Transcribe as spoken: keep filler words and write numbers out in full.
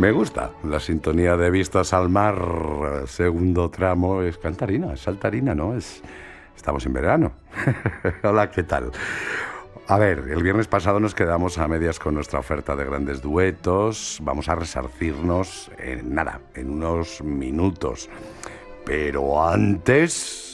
Me gusta la sintonía de Vistas al Mar, segundo tramo, es cantarina, es saltarina, ¿no? Es, estamos en verano. Hola, ¿qué tal? A ver, el viernes pasado nos quedamos a medias con nuestra oferta de grandes duetos. Vamos a resarcirnos en nada, en unos minutos. Pero antes...